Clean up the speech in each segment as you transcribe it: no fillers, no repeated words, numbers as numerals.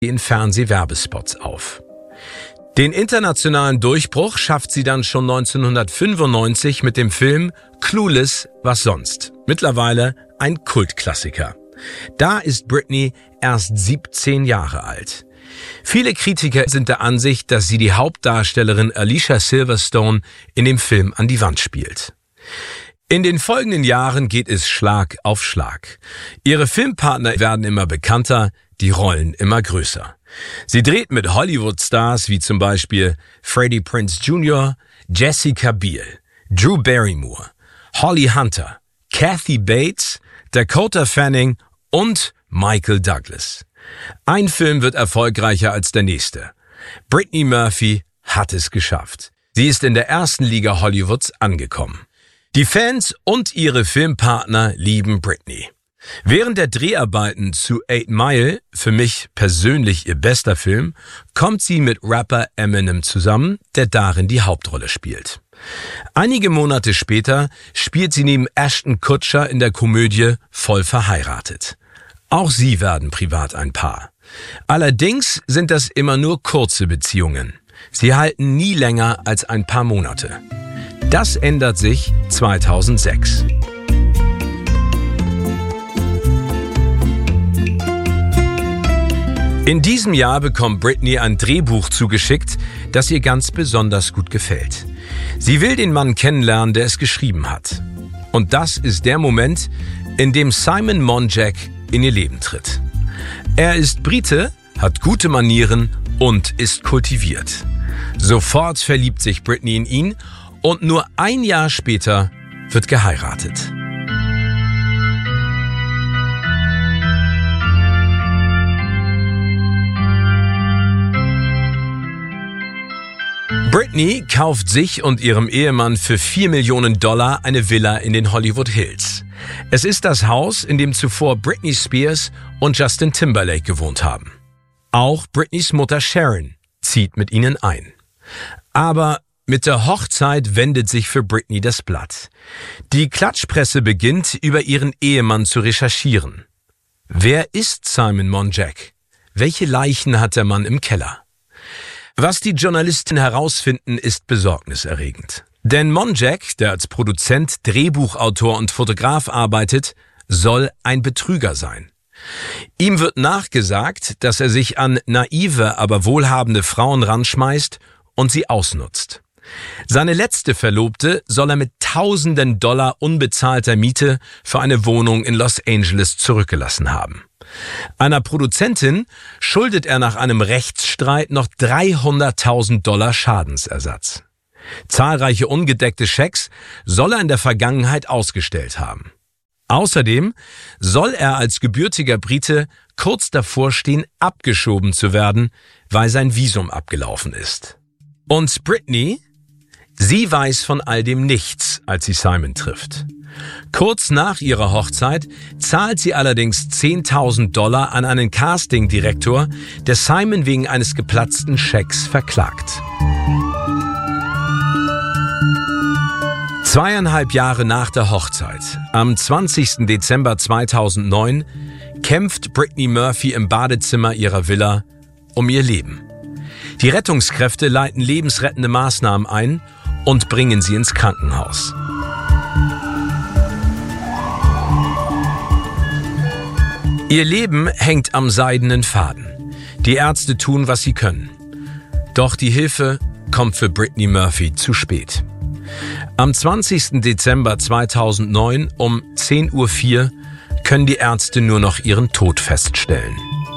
in Fernsehwerbespots auf. Den internationalen Durchbruch schafft sie dann schon 1995 mit dem Film Clueless, was sonst? Mittlerweile ein Kultklassiker. Da ist Britney erst 17 Jahre alt. Viele Kritiker sind der Ansicht, dass sie die Hauptdarstellerin Alicia Silverstone in dem Film an die Wand spielt. In den folgenden Jahren geht es Schlag auf Schlag. Ihre Filmpartner werden immer bekannter, die Rollen immer größer. Sie dreht mit Hollywood-Stars wie zum Beispiel Freddie Prinze Jr., Jessica Biel, Drew Barrymore, Holly Hunter, Kathy Bates, Dakota Fanning und Michael Douglas. Ein Film wird erfolgreicher als der nächste. Brittany Murphy hat es geschafft. Sie ist in der ersten Liga Hollywoods angekommen. Die Fans und ihre Filmpartner lieben Britney. Während der Dreharbeiten zu 8 Mile, für mich persönlich ihr bester Film, kommt sie mit Rapper Eminem zusammen, der darin die Hauptrolle spielt. Einige Monate später spielt sie neben Ashton Kutcher in der Komödie Voll verheiratet. Auch sie werden privat ein Paar. Allerdings sind das immer nur kurze Beziehungen. Sie halten nie länger als ein paar Monate. Das ändert sich 2006. In diesem Jahr bekommt Britney ein Drehbuch zugeschickt, das ihr ganz besonders gut gefällt. Sie will den Mann kennenlernen, der es geschrieben hat. Und das ist der Moment, in dem Simon Monjack in ihr Leben tritt. Er ist Brite, hat gute Manieren und ist kultiviert. Sofort verliebt sich Britney in ihn und nur ein Jahr später wird geheiratet. Britney kauft sich und ihrem Ehemann für $4 Millionen eine Villa in den Hollywood Hills. Es ist das Haus, in dem zuvor Britney Spears und Justin Timberlake gewohnt haben. Auch Britneys Mutter Sharon zieht mit ihnen ein. Aber mit der Hochzeit wendet sich für Britney das Blatt. Die Klatschpresse beginnt, über ihren Ehemann zu recherchieren. Wer ist Simon Monjack? Welche Leichen hat der Mann im Keller? Was die Journalisten herausfinden, ist besorgniserregend. Denn Monjack, der als Produzent, Drehbuchautor und Fotograf arbeitet, soll ein Betrüger sein. Ihm wird nachgesagt, dass er sich an naive, aber wohlhabende Frauen ranschmeißt und sie ausnutzt. Seine letzte Verlobte soll er mit Tausenden Dollar unbezahlter Miete für eine Wohnung in Los Angeles zurückgelassen haben. Einer Produzentin schuldet er nach einem Rechtsstreit noch $300.000 Schadensersatz. Zahlreiche ungedeckte Schecks soll er in der Vergangenheit ausgestellt haben. Außerdem soll er als gebürtiger Brite kurz davor stehen, abgeschoben zu werden, weil sein Visum abgelaufen ist. Und Britney? Sie weiß von all dem nichts, als sie Simon trifft. Kurz nach ihrer Hochzeit zahlt sie allerdings $10.000 an einen Castingdirektor, der Simon wegen eines geplatzten Schecks verklagt. 2,5 Jahre nach der Hochzeit, am 20. Dezember 2009, kämpft Britney Murphy im Badezimmer ihrer Villa um ihr Leben. Die Rettungskräfte leiten lebensrettende Maßnahmen ein und bringen sie ins Krankenhaus. Ihr Leben hängt am seidenen Faden. Die Ärzte tun, was sie können. Doch die Hilfe kommt für Britney Murphy zu spät. Am 20. Dezember 2009 um 10:04 Uhr können die Ärzte nur noch ihren Tod feststellen.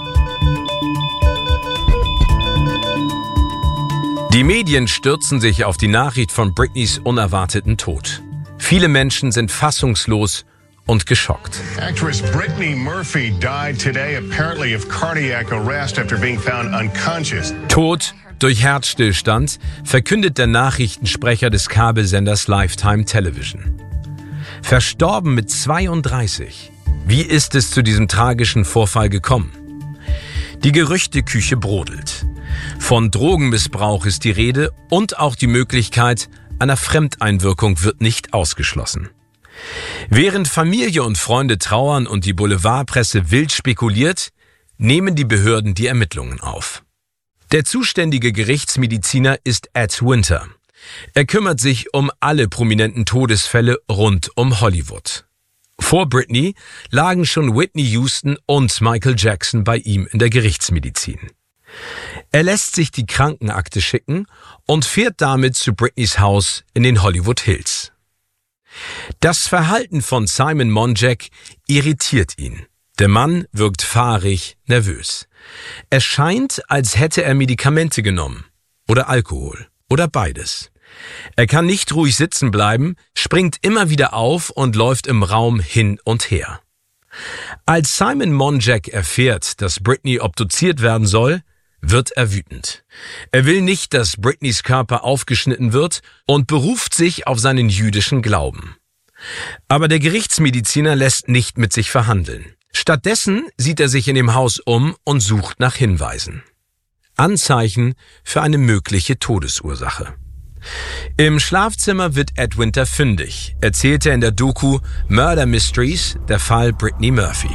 Die Medien stürzen sich auf die Nachricht von Britneys unerwarteten Tod. Viele Menschen sind fassungslos und geschockt. Actress Britney Murphy died today apparently of cardiac arrest after being found unconscious. Tod durch Herzstillstand, verkündet der Nachrichtensprecher des Kabelsenders Lifetime Television. Verstorben mit 32. Wie ist es zu diesem tragischen Vorfall gekommen? Die Gerüchteküche brodelt. Von Drogenmissbrauch ist die Rede und auch die Möglichkeit einer Fremdeinwirkung wird nicht ausgeschlossen. Während Familie und Freunde trauern und die Boulevardpresse wild spekuliert, nehmen die Behörden die Ermittlungen auf. Der zuständige Gerichtsmediziner ist Ed Winter. Er kümmert sich um alle prominenten Todesfälle rund um Hollywood. Vor Britney lagen schon Whitney Houston und Michael Jackson bei ihm in der Gerichtsmedizin. Er lässt sich die Krankenakte schicken und fährt damit zu Britneys Haus in den Hollywood Hills. Das Verhalten von Simon Monjack irritiert ihn. Der Mann wirkt fahrig, nervös. Es scheint, als hätte er Medikamente genommen oder Alkohol oder beides. Er kann nicht ruhig sitzen bleiben, springt immer wieder auf und läuft im Raum hin und her. Als Simon Monjack erfährt, dass Britney obduziert werden soll, wird er wütend. Er will nicht, dass Britneys Körper aufgeschnitten wird und beruft sich auf seinen jüdischen Glauben. Aber der Gerichtsmediziner lässt nicht mit sich verhandeln. Stattdessen sieht er sich in dem Haus um und sucht nach Hinweisen. Anzeichen für eine mögliche Todesursache. Im Schlafzimmer wird Ed Winter fündig, erzählt er in der Doku Murder Mysteries, der Fall Brittany Murphy.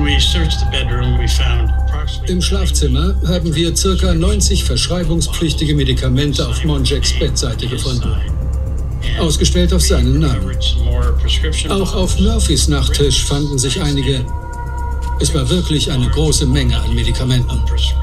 Im Schlafzimmer haben wir ca. 90 verschreibungspflichtige Medikamente auf Monjacks Bettseite gefunden. Ausgestellt auf seinen Namen. Auch auf Murphys Nachttisch fanden sich einige. Es war wirklich eine große Menge an Medikamenten.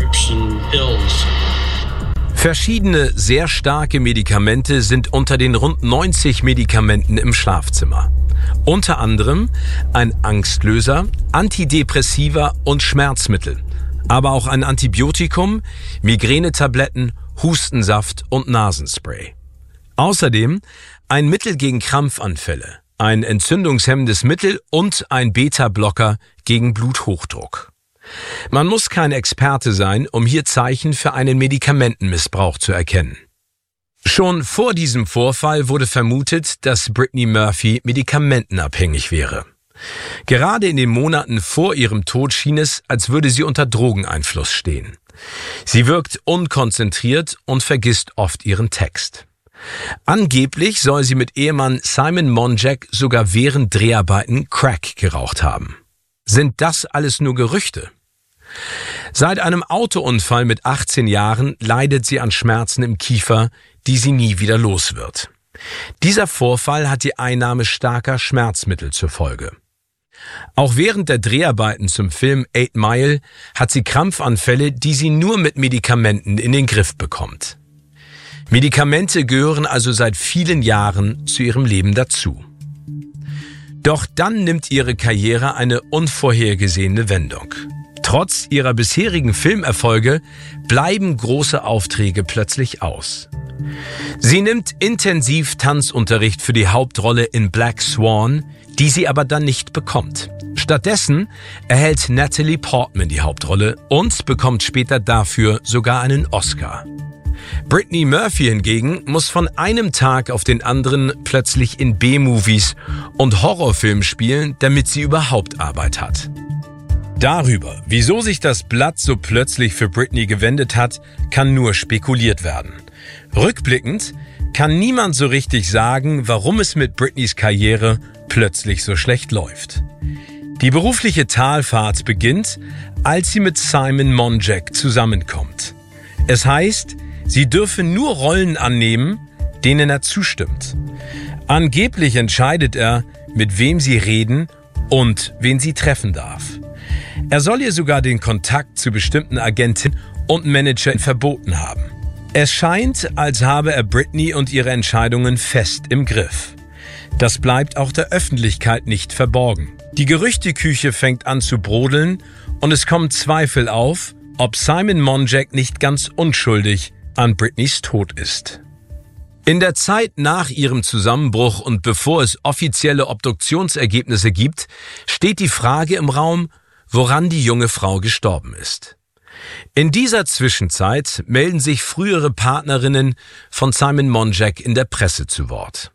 Verschiedene, sehr starke Medikamente sind unter den rund 90 Medikamenten im Schlafzimmer. Unter anderem ein Angstlöser, Antidepressiva und Schmerzmittel, aber auch ein Antibiotikum, Migränetabletten, Hustensaft und Nasenspray. Außerdem ein Mittel gegen Krampfanfälle, ein entzündungshemmendes Mittel und ein Beta-Blocker gegen Bluthochdruck. Man muss kein Experte sein, um hier Zeichen für einen Medikamentenmissbrauch zu erkennen. Schon vor diesem Vorfall wurde vermutet, dass Brittany Murphy medikamentenabhängig wäre. Gerade in den Monaten vor ihrem Tod schien es, als würde sie unter Drogeneinfluss stehen. Sie wirkt unkonzentriert und vergisst oft ihren Text. Angeblich soll sie mit Ehemann Simon Monjack sogar während Dreharbeiten Crack geraucht haben. Sind das alles nur Gerüchte? Seit einem Autounfall mit 18 Jahren leidet sie an Schmerzen im Kiefer, die sie nie wieder los wird. Dieser Vorfall hat die Einnahme starker Schmerzmittel zur Folge. Auch während der Dreharbeiten zum Film 8 Mile hat sie Krampfanfälle, die sie nur mit Medikamenten in den Griff bekommt. Medikamente gehören also seit vielen Jahren zu ihrem Leben dazu. Doch dann nimmt ihre Karriere eine unvorhergesehene Wendung. Trotz ihrer bisherigen Filmerfolge bleiben große Aufträge plötzlich aus. Sie nimmt intensiv Tanzunterricht für die Hauptrolle in Black Swan, die sie aber dann nicht bekommt. Stattdessen erhält Natalie Portman die Hauptrolle und bekommt später dafür sogar einen Oscar. Brittany Murphy hingegen muss von einem Tag auf den anderen plötzlich in B-Movies und Horrorfilmen spielen, damit sie überhaupt Arbeit hat. Darüber, wieso sich das Blatt so plötzlich für Britney gewendet hat, kann nur spekuliert werden. Rückblickend kann niemand so richtig sagen, warum es mit Britneys Karriere plötzlich so schlecht läuft. Die berufliche Talfahrt beginnt, als sie mit Simon Monjack zusammenkommt. Es heißt, sie dürfe nur Rollen annehmen, denen er zustimmt. Angeblich entscheidet er, mit wem sie reden und wen sie treffen darf. Er soll ihr sogar den Kontakt zu bestimmten Agentinnen und Managern verboten haben. Es scheint, als habe er Britney und ihre Entscheidungen fest im Griff. Das bleibt auch der Öffentlichkeit nicht verborgen. Die Gerüchteküche fängt an zu brodeln und es kommen Zweifel auf, ob Simon Monjack nicht ganz unschuldig an Britneys Tod ist. In der Zeit nach ihrem Zusammenbruch und bevor es offizielle Obduktionsergebnisse gibt, steht die Frage im Raum, woran die junge Frau gestorben ist. In dieser Zwischenzeit melden sich frühere Partnerinnen von Simon Monjack in der Presse zu Wort.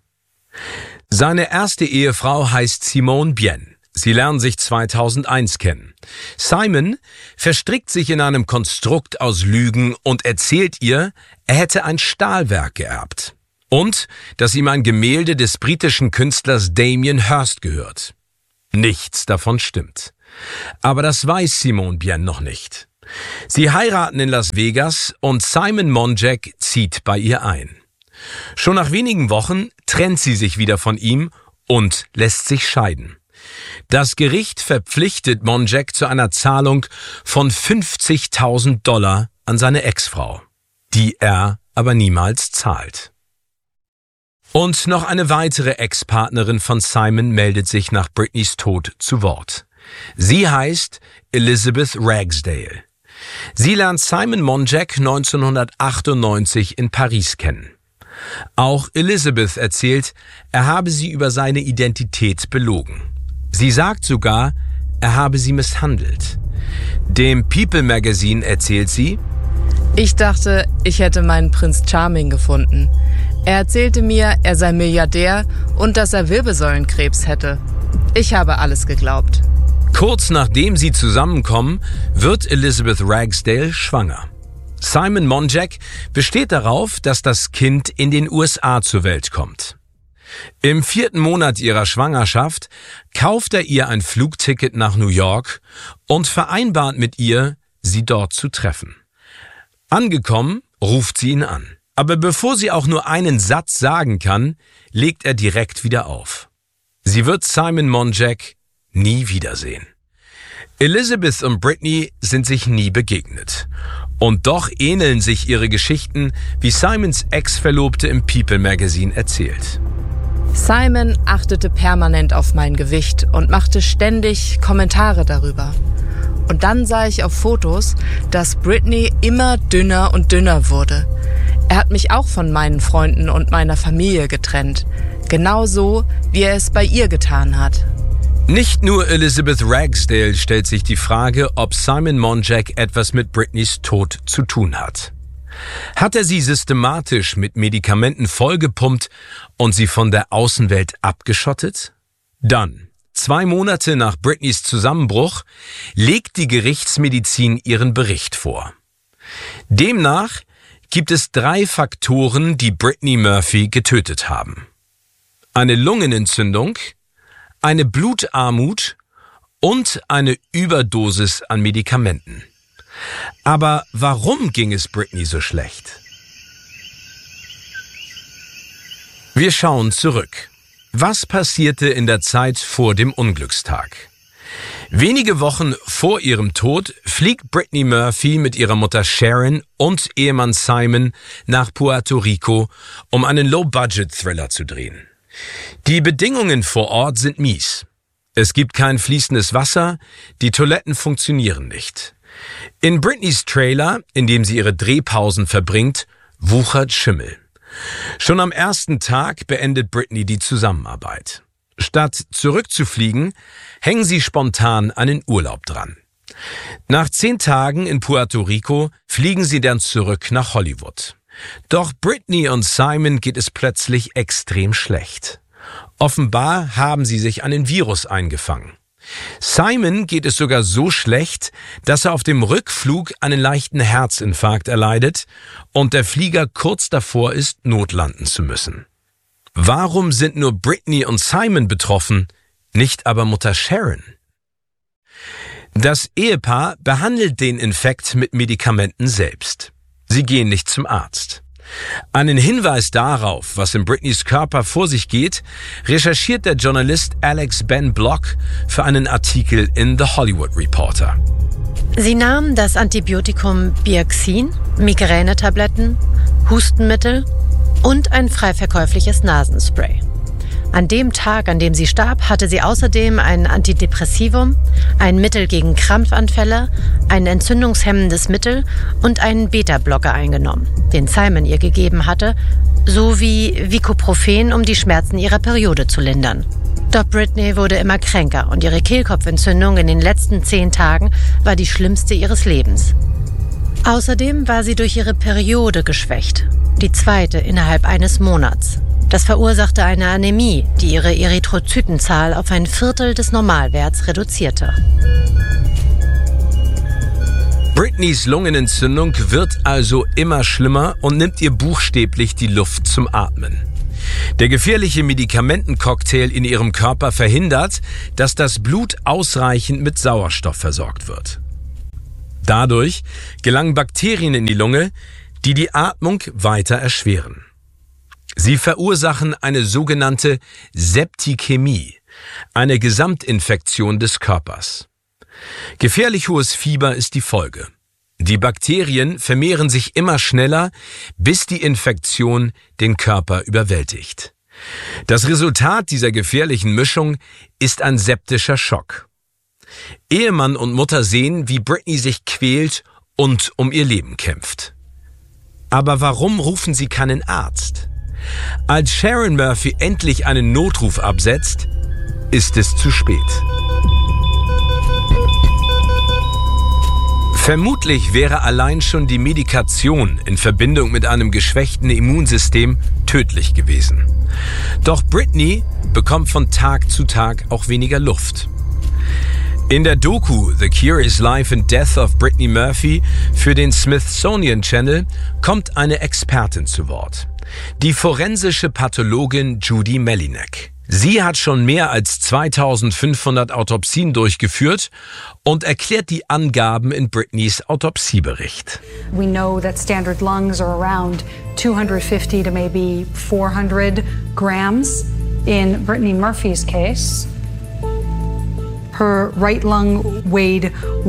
Seine erste Ehefrau heißt Simone Bien. Sie lernen sich 2001 kennen. Simon verstrickt sich in einem Konstrukt aus Lügen und erzählt ihr, er hätte ein Stahlwerk geerbt. Und, dass ihm ein Gemälde des britischen Künstlers Damien Hirst gehört. Nichts davon stimmt. Aber das weiß Simone Bien noch nicht. Sie heiraten in Las Vegas und Simon Monjack zieht bei ihr ein. Schon nach wenigen Wochen trennt sie sich wieder von ihm und lässt sich scheiden. Das Gericht verpflichtet Monjack zu einer Zahlung von $50.000 an seine Ex-Frau, die er aber niemals zahlt. Und noch eine weitere Ex-Partnerin von Simon meldet sich nach Britneys Tod zu Wort. Sie heißt Elizabeth Ragsdale. Sie lernt Simon Monjack 1998 in Paris kennen. Auch Elizabeth erzählt, er habe sie über seine Identität belogen. Sie sagt sogar, er habe sie misshandelt. Dem People Magazine erzählt sie: Ich dachte, ich hätte meinen Prinz Charming gefunden. Er erzählte mir, er sei Milliardär und dass er Wirbelsäulenkrebs hätte. Ich habe alles geglaubt. Kurz nachdem sie zusammenkommen, wird Elizabeth Ragsdale schwanger. Simon Monjack besteht darauf, dass das Kind in den USA zur Welt kommt. Im 4. Monat ihrer Schwangerschaft kauft er ihr ein Flugticket nach New York und vereinbart mit ihr, sie dort zu treffen. Angekommen, ruft sie ihn an. Aber bevor sie auch nur einen Satz sagen kann, legt er direkt wieder auf. Sie wird Simon Monjack nie wiedersehen. Elizabeth und Britney sind sich nie begegnet. Und doch ähneln sich ihre Geschichten, wie Simons Ex-Verlobte im People Magazine erzählt. Simon achtete permanent auf mein Gewicht und machte ständig Kommentare darüber. Und dann sah ich auf Fotos, dass Britney immer dünner und dünner wurde. Er hat mich auch von meinen Freunden und meiner Familie getrennt. Genauso, wie er es bei ihr getan hat. Nicht nur Elizabeth Ragsdale stellt sich die Frage, ob Simon Monjack etwas mit Britneys Tod zu tun hat. Hat er sie systematisch mit Medikamenten vollgepumpt und sie von der Außenwelt abgeschottet? Dann, 2 Monate nach Britneys Zusammenbruch, legt die Gerichtsmedizin ihren Bericht vor. Demnach gibt es 3 Faktoren, die Britney Murphy getötet haben: eine Lungenentzündung, eine Blutarmut und eine Überdosis an Medikamenten. Aber warum ging es Britney so schlecht? Wir schauen zurück. Was passierte in der Zeit vor dem Unglückstag? Wenige Wochen vor ihrem Tod fliegt Britney Murphy mit ihrer Mutter Sharon und Ehemann Simon nach Puerto Rico, um einen Low-Budget-Thriller zu drehen. Die Bedingungen vor Ort sind mies. Es gibt kein fließendes Wasser, die Toiletten funktionieren nicht. In Britneys Trailer, in dem sie ihre Drehpausen verbringt, wuchert Schimmel. Schon am ersten Tag beendet Britney die Zusammenarbeit. Statt zurückzufliegen, hängen sie spontan einen Urlaub dran. Nach 10 Tagen in Puerto Rico fliegen sie dann zurück nach Hollywood. Doch Britney und Simon geht es plötzlich extrem schlecht. Offenbar haben sie sich einen Virus eingefangen. Simon geht es sogar so schlecht, dass er auf dem Rückflug einen leichten Herzinfarkt erleidet und der Flieger kurz davor ist, notlanden zu müssen. Warum sind nur Britney und Simon betroffen, nicht aber Mutter Sharon? Das Ehepaar behandelt den Infekt mit Medikamenten selbst. Sie gehen nicht zum Arzt. Einen Hinweis darauf, was in Britneys Körper vor sich geht, recherchiert der Journalist Alex Ben Block für einen Artikel in The Hollywood Reporter. Sie nahm das Antibiotikum Bioxin, Migränetabletten, Hustenmittel und ein frei verkäufliches Nasenspray. An dem Tag, an dem sie starb, hatte sie außerdem ein Antidepressivum, ein Mittel gegen Krampfanfälle, ein entzündungshemmendes Mittel und einen Beta-Blocker eingenommen, den Simon ihr gegeben hatte, sowie Vicoprofen, um die Schmerzen ihrer Periode zu lindern. Doch Britney wurde immer kränker und ihre Kehlkopfentzündung in den letzten 10 Tagen war die schlimmste ihres Lebens. Außerdem war sie durch ihre Periode geschwächt, die 2. innerhalb eines Monats. Das verursachte eine Anämie, die ihre Erythrozytenzahl auf 1/4 des Normalwerts reduzierte. Britneys Lungenentzündung wird also immer schlimmer und nimmt ihr buchstäblich die Luft zum Atmen. Der gefährliche Medikamentencocktail in ihrem Körper verhindert, dass das Blut ausreichend mit Sauerstoff versorgt wird. Dadurch gelangen Bakterien in die Lunge, die die Atmung weiter erschweren. Sie verursachen eine sogenannte Septikämie, eine Gesamtinfektion des Körpers. Gefährlich hohes Fieber ist die Folge. Die Bakterien vermehren sich immer schneller, bis die Infektion den Körper überwältigt. Das Resultat dieser gefährlichen Mischung ist ein septischer Schock. Ehemann und Mutter sehen, wie Britney sich quält und um ihr Leben kämpft. Aber warum rufen sie keinen Arzt? Als Sharon Murphy endlich einen Notruf absetzt, ist es zu spät. Vermutlich wäre allein schon die Medikation in Verbindung mit einem geschwächten Immunsystem tödlich gewesen. Doch Britney bekommt von Tag zu Tag auch weniger Luft. In der Doku The Curious Life and Death of Britney Murphy für den Smithsonian Channel kommt eine Expertin zu Wort, die forensische Pathologin Judy Melinek. Sie hat schon mehr als 2500 Autopsien durchgeführt und erklärt die Angaben in Britneys Autopsiebericht. We know that standard lungs are around 250 to maybe 400 grams. In Britney Murphy's case, her right lung weighed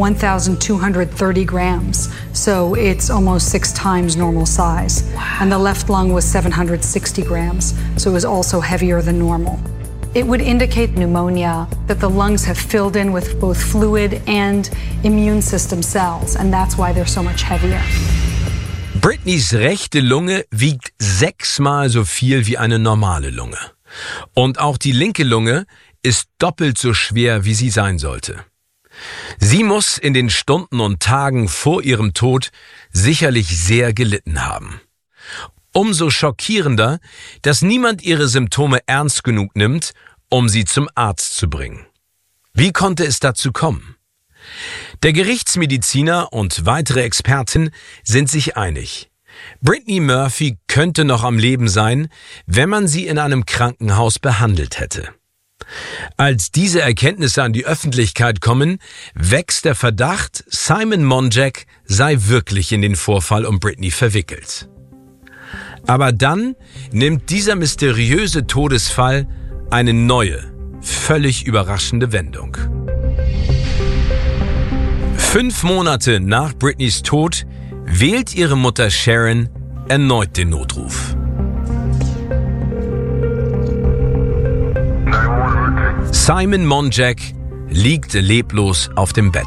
1,230 grams, so it's almost 6 times normal size. Wow. And the left lung was 760 grams, so it was also heavier than normal. It would indicate pneumonia, that the lungs have filled in with both fluid and immune system cells, and that's why they're so much heavier. Britneys rechte Lunge wiegt 6-mal so viel wie eine normale Lunge. Und auch die linke Lunge ist doppelt so schwer, wie sie sein sollte. Sie muss in den Stunden und Tagen vor ihrem Tod sicherlich sehr gelitten haben. Umso schockierender, dass niemand ihre Symptome ernst genug nimmt, um sie zum Arzt zu bringen. Wie konnte es dazu kommen? Der Gerichtsmediziner und weitere Experten sind sich einig. Britney Murphy könnte noch am Leben sein, wenn man sie in einem Krankenhaus behandelt hätte. Als diese Erkenntnisse an die Öffentlichkeit kommen, wächst der Verdacht, Simon Monjack sei wirklich in den Vorfall um Britney verwickelt. Aber dann nimmt dieser mysteriöse Todesfall eine neue, völlig überraschende Wendung. 5 Monate nach Britneys Tod wählt ihre Mutter Sharon erneut den Notruf. Simon Monjack liegt leblos auf dem Bett.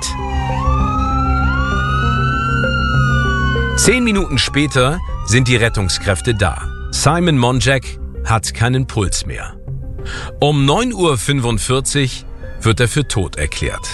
10 Minuten später sind die Rettungskräfte da. Simon Monjack hat keinen Puls mehr. Um 9:45 Uhr wird er für tot erklärt.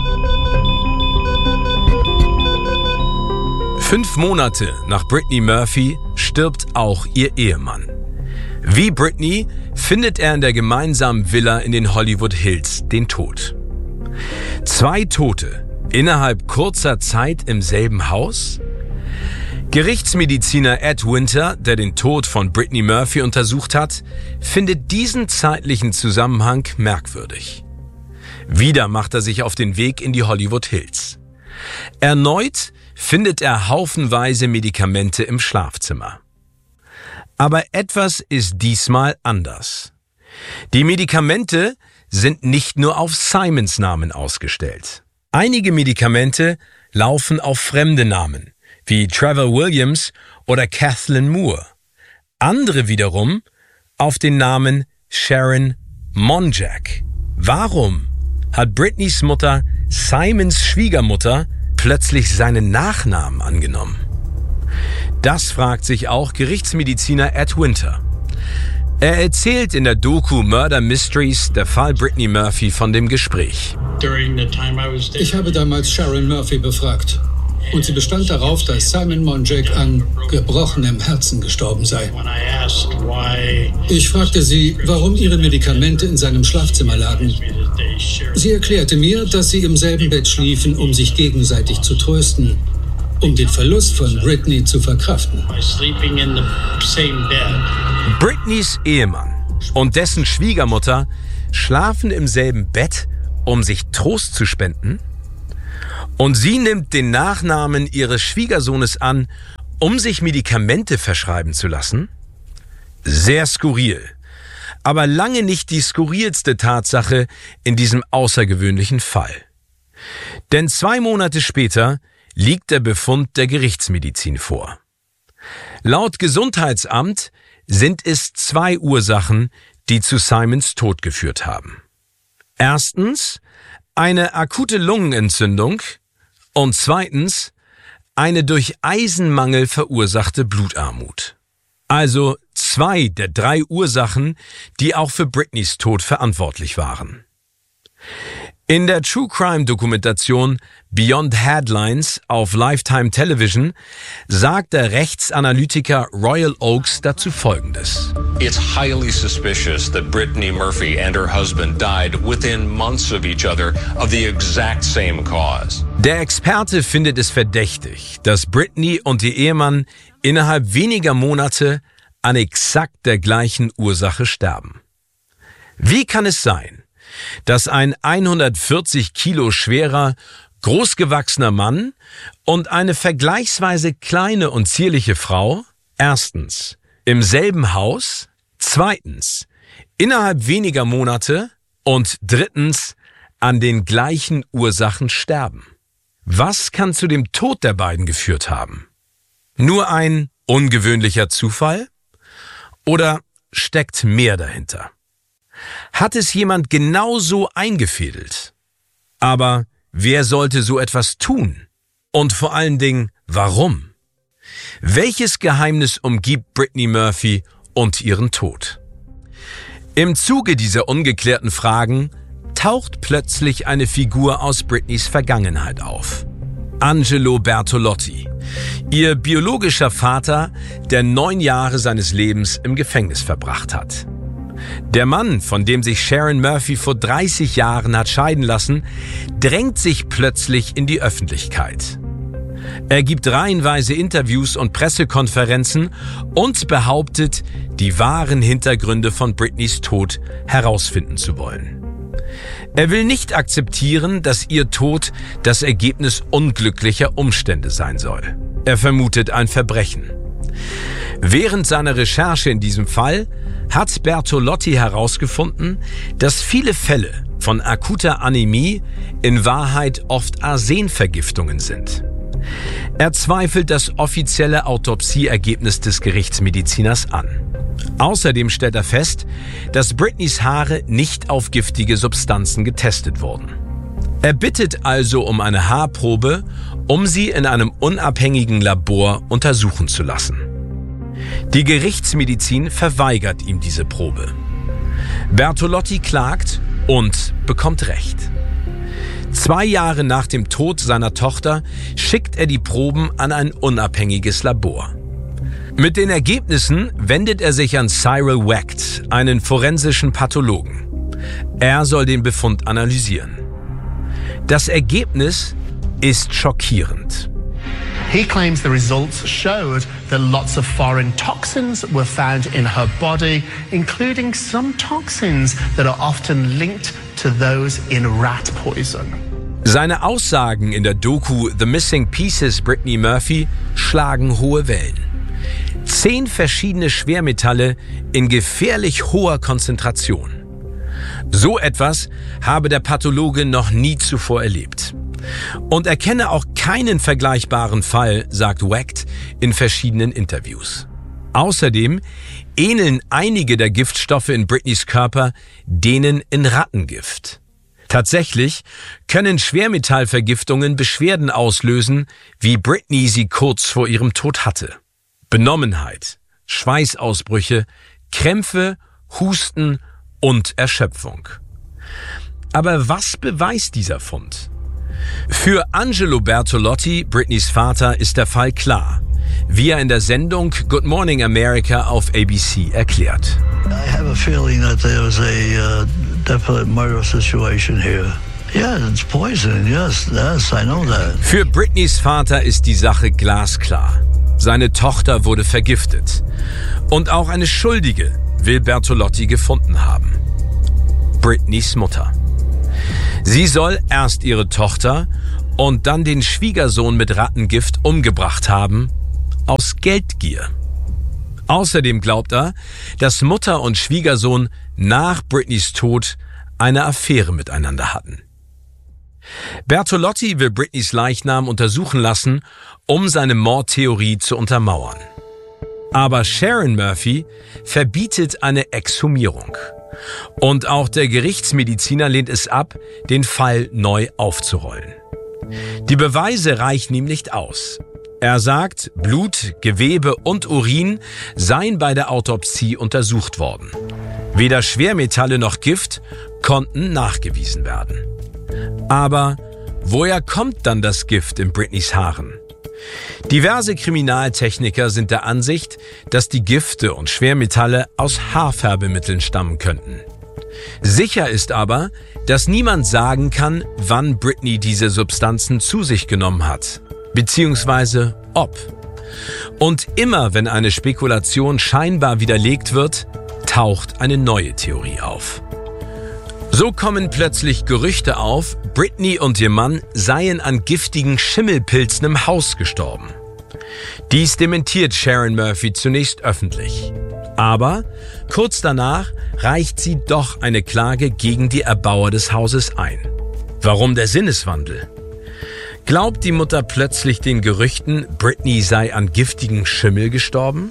5 Monate nach Britney Murphy stirbt auch ihr Ehemann. Wie Britney findet er in der gemeinsamen Villa in den Hollywood Hills den Tod. 2 Tote innerhalb kurzer Zeit im selben Haus? Gerichtsmediziner Ed Winter, der den Tod von Britney Murphy untersucht hat, findet diesen zeitlichen Zusammenhang merkwürdig. Wieder macht er sich auf den Weg in die Hollywood Hills. Erneut findet er haufenweise Medikamente im Schlafzimmer. Aber etwas ist diesmal anders. Die Medikamente sind nicht nur auf Simons Namen ausgestellt. Einige Medikamente laufen auf fremde Namen, wie Trevor Williams oder Kathleen Moore. Andere wiederum auf den Namen Sharon Monjack. Warum hat Britneys Mutter Simons Schwiegermutter plötzlich seinen Nachnamen angenommen? Das fragt sich auch Gerichtsmediziner Ed Winter. Er erzählt in der Doku Murder Mysteries der Fall Britney Murphy von dem Gespräch. Ich habe damals Sharon Murphy befragt und sie bestand darauf, dass Simon Monjack an gebrochenem Herzen gestorben sei. Ich fragte sie, warum ihre Medikamente in seinem Schlafzimmer lagen. Sie erklärte mir, dass sie im selben Bett schliefen, um sich gegenseitig zu trösten. um den Verlust von Britney zu verkraften. Britneys Ehemann und dessen Schwiegermutter schlafen im selben Bett, um sich Trost zu spenden? Und sie nimmt den Nachnamen ihres Schwiegersohnes an, um sich Medikamente verschreiben zu lassen? Sehr skurril, aber lange nicht die skurrilste Tatsache in diesem außergewöhnlichen Fall. Denn 2 Monate später liegt der Befund der Gerichtsmedizin vor. Laut Gesundheitsamt sind es 2 Ursachen, die zu Simons Tod geführt haben. Erstens eine akute Lungenentzündung und zweitens eine durch Eisenmangel verursachte Blutarmut. Also 2 der 3 Ursachen, die auch für Britneys Tod verantwortlich waren. In der True-Crime-Dokumentation Beyond Headlines auf Lifetime Television sagt der Rechtsanalytiker Royal Oakes dazu Folgendes. It's highly suspicious that Brittany Murphy and her husband died within months of each other of the exact same cause. Der Experte findet es verdächtig, dass Britney und ihr Ehemann innerhalb weniger Monate an exakt der gleichen Ursache sterben. Wie kann es sein, dass ein 140 Kilo schwerer, großgewachsener Mann und eine vergleichsweise kleine und zierliche Frau erstens im selben Haus, zweitens innerhalb weniger Monate und drittens an den gleichen Ursachen sterben? Was kann zu dem Tod der beiden geführt haben? Nur ein ungewöhnlicher Zufall? Oder steckt mehr dahinter? Hat es jemand genauso eingefädelt? Aber wer sollte so etwas tun? Und vor allen Dingen, warum? Welches Geheimnis umgibt Britney Murphy und ihren Tod? Im Zuge dieser ungeklärten Fragen taucht plötzlich eine Figur aus Britneys Vergangenheit auf. Angelo Bertolotti, ihr biologischer Vater, der 9 Jahre seines Lebens im Gefängnis verbracht hat. Der Mann, von dem sich Sharon Murphy vor 30 Jahren hat scheiden lassen, drängt sich plötzlich in die Öffentlichkeit. Er gibt reihenweise Interviews und Pressekonferenzen und behauptet, die wahren Hintergründe von Britneys Tod herausfinden zu wollen. Er will nicht akzeptieren, dass ihr Tod das Ergebnis unglücklicher Umstände sein soll. Er vermutet ein Verbrechen. Während seiner Recherche in diesem Fall hat Bertolotti herausgefunden, dass viele Fälle von akuter Anämie in Wahrheit oft Arsenvergiftungen sind. Er zweifelt das offizielle Autopsieergebnis des Gerichtsmediziners an. Außerdem stellt er fest, dass Britneys Haare nicht auf giftige Substanzen getestet wurden. Er bittet also um eine Haarprobe, um sie in einem unabhängigen Labor untersuchen zu lassen. Die Gerichtsmedizin verweigert ihm diese Probe. Bertolotti klagt und bekommt Recht. 2 Jahre nach dem Tod seiner Tochter schickt er die Proben an ein unabhängiges Labor. Mit den Ergebnissen wendet er sich an Cyril Wecht, einen forensischen Pathologen. Er soll den Befund analysieren. Das Ergebnis ist schockierend. He claims the results showed that lots of foreign toxins were found in her body, including some toxins that are often linked to those in rat poison. Seine Aussagen in der Doku The Missing Pieces Britney Murphy schlagen hohe Wellen. 10 verschiedene Schwermetalle in gefährlich hoher Konzentration. So etwas habe der Pathologe noch nie zuvor erlebt. Und er kenne auch keinen vergleichbaren Fall, sagt Wecht in verschiedenen Interviews. Außerdem ähneln einige der Giftstoffe in Britneys Körper denen in Rattengift. Tatsächlich können Schwermetallvergiftungen Beschwerden auslösen, wie Britney sie kurz vor ihrem Tod hatte. Benommenheit, Schweißausbrüche, Krämpfe, Husten und Erschöpfung. Aber was beweist dieser Fund? Für Angelo Bertolotti, Britneys Vater, ist der Fall klar, wie er in der Sendung Good Morning America auf ABC erklärt. I have a feeling that there was a definite murder situation here. Yeah, it's poison. Yes, I know that. Für Britneys Vater ist die Sache glasklar. Seine Tochter wurde vergiftet. Und auch eine Schuldige will Bertolotti gefunden haben. Britneys Mutter. Sie soll erst ihre Tochter und dann den Schwiegersohn mit Rattengift umgebracht haben, aus Geldgier. Außerdem glaubt er, dass Mutter und Schwiegersohn nach Britneys Tod eine Affäre miteinander hatten. Bertolotti will Britneys Leichnam untersuchen lassen, um seine Mordtheorie zu untermauern. Aber Sharon Murphy verbietet eine Exhumierung. Und auch der Gerichtsmediziner lehnt es ab, den Fall neu aufzurollen. Die Beweise reichen ihm nicht aus. Er sagt, Blut, Gewebe und Urin seien bei der Autopsie untersucht worden. Weder Schwermetalle noch Gift konnten nachgewiesen werden. Aber woher kommt dann das Gift in Britneys Haaren? Diverse Kriminaltechniker sind der Ansicht, dass die Gifte und Schwermetalle aus Haarfärbemitteln stammen könnten. Sicher ist aber, dass niemand sagen kann, wann Britney diese Substanzen zu sich genommen hat, beziehungsweise ob. Und immer wenn eine Spekulation scheinbar widerlegt wird, taucht eine neue Theorie auf. So kommen plötzlich Gerüchte auf, Britney und ihr Mann seien an giftigen Schimmelpilzen im Haus gestorben. Dies dementiert Sharon Murphy zunächst öffentlich. Aber kurz danach reicht sie doch eine Klage gegen die Erbauer des Hauses ein. Warum der Sinneswandel? Glaubt die Mutter plötzlich den Gerüchten, Britney sei an giftigem Schimmel gestorben?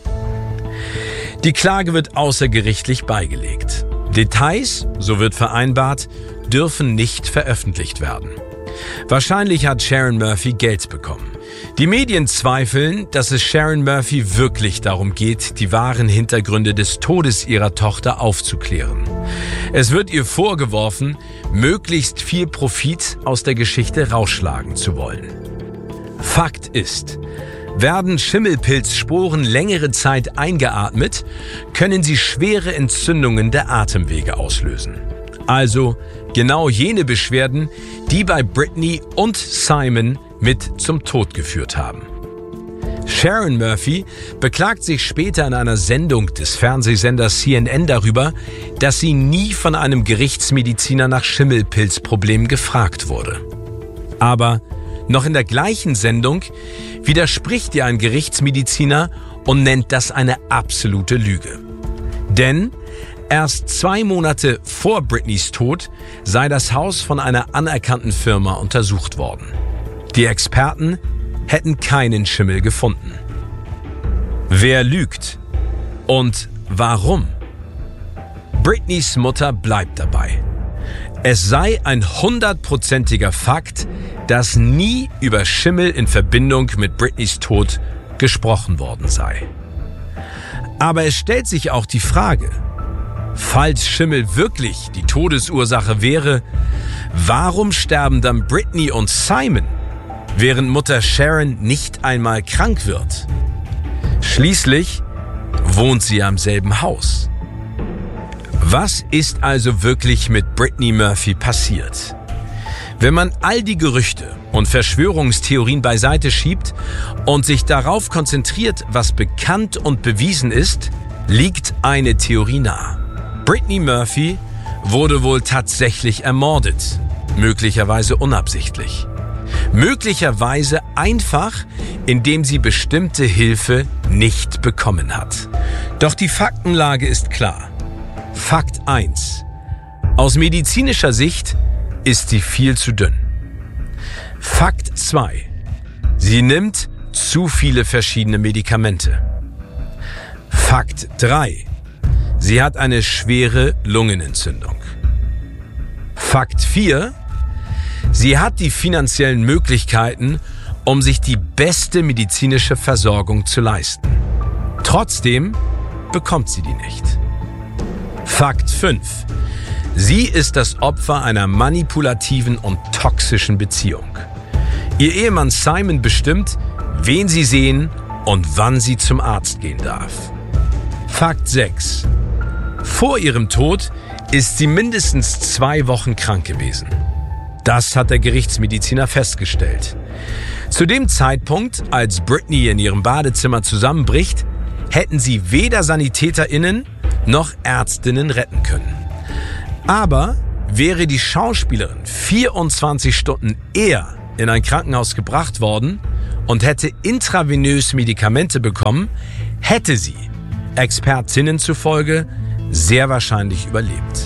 Die Klage wird außergerichtlich beigelegt. Details, so wird vereinbart, dürfen nicht veröffentlicht werden. Wahrscheinlich hat Sharon Murphy Geld bekommen. Die Medien zweifeln, dass es Sharon Murphy wirklich darum geht, die wahren Hintergründe des Todes ihrer Tochter aufzuklären. Es wird ihr vorgeworfen, möglichst viel Profit aus der Geschichte rausschlagen zu wollen. Fakt ist, werden Schimmelpilzsporen längere Zeit eingeatmet, können sie schwere Entzündungen der Atemwege auslösen. Also genau jene Beschwerden, die bei Britney und Simon mit zum Tod geführt haben. Sharon Murphy beklagt sich später in einer Sendung des Fernsehsenders CNN darüber, dass sie nie von einem Gerichtsmediziner nach Schimmelpilzproblemen gefragt wurde. Aber noch in der gleichen Sendung widerspricht ihr ein Gerichtsmediziner und nennt das eine absolute Lüge. Denn erst 2 Monate vor Britneys Tod sei das Haus von einer anerkannten Firma untersucht worden. Die Experten hätten keinen Schimmel gefunden. Wer lügt und warum? Britneys Mutter bleibt dabei. Es sei ein 100%iger Fakt, dass nie über Schimmel in Verbindung mit Britneys Tod gesprochen worden sei. Aber es stellt sich auch die Frage, falls Schimmel wirklich die Todesursache wäre, warum sterben dann Britney und Simon, während Mutter Sharon nicht einmal krank wird? Schließlich wohnt sie am selben Haus. Was ist also wirklich mit Britney Murphy passiert? Wenn man all die Gerüchte und Verschwörungstheorien beiseite schiebt und sich darauf konzentriert, was bekannt und bewiesen ist, liegt eine Theorie nahe. Britney Murphy wurde wohl tatsächlich ermordet, möglicherweise unabsichtlich. Möglicherweise einfach, indem sie bestimmte Hilfe nicht bekommen hat. Doch die Faktenlage ist klar. Fakt 1. Aus medizinischer Sicht ist sie viel zu dünn. Fakt 2. Sie nimmt zu viele verschiedene Medikamente. Fakt 3. Sie hat eine schwere Lungenentzündung. Fakt 4. Sie hat die finanziellen Möglichkeiten, um sich die beste medizinische Versorgung zu leisten. Trotzdem bekommt sie die nicht. Fakt 5. Sie ist das Opfer einer manipulativen und toxischen Beziehung. Ihr Ehemann Simon bestimmt, wen sie sehen und wann sie zum Arzt gehen darf. Fakt 6. Vor ihrem Tod ist sie mindestens 2 Wochen krank gewesen. Das hat der Gerichtsmediziner festgestellt. Zu dem Zeitpunkt, als Britney in ihrem Badezimmer zusammenbricht, hätten sie weder SanitäterInnen noch Ärztinnen retten können. Aber wäre die Schauspielerin 24 Stunden eher in ein Krankenhaus gebracht worden und hätte intravenös Medikamente bekommen, hätte sie, Expertinnen zufolge, sehr wahrscheinlich überlebt.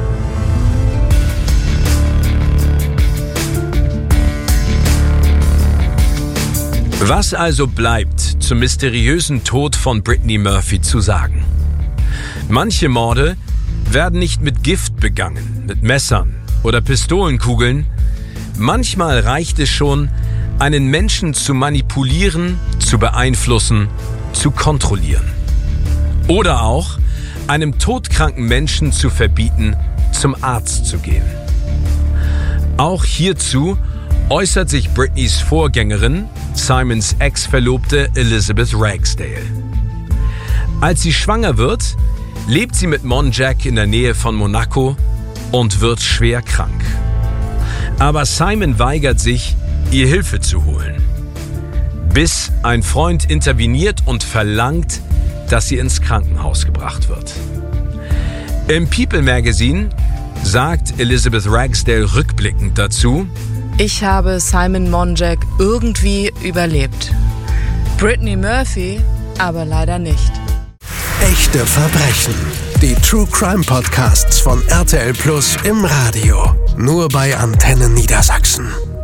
Was also bleibt zum mysteriösen Tod von Brittany Murphy zu sagen? Manche Morde werden nicht mit Gift begangen, mit Messern oder Pistolenkugeln. Manchmal reicht es schon, einen Menschen zu manipulieren, zu beeinflussen, zu kontrollieren. Oder auch, einem todkranken Menschen zu verbieten, zum Arzt zu gehen. Auch hierzu äußert sich Britneys Vorgängerin, Simons Ex-Verlobte Elizabeth Ragsdale. Als sie schwanger wird, lebt sie mit Monjack in der Nähe von Monaco und wird schwer krank. Aber Simon weigert sich, ihr Hilfe zu holen. Bis ein Freund interveniert und verlangt, dass sie ins Krankenhaus gebracht wird. Im People Magazine sagt Elizabeth Ragsdale rückblickend dazu: Ich habe Simon Monjack irgendwie überlebt. Brittany Murphy aber leider nicht. Echte Verbrechen. Die True Crime Podcasts von RTL Plus im Radio. Nur bei Antenne Niedersachsen.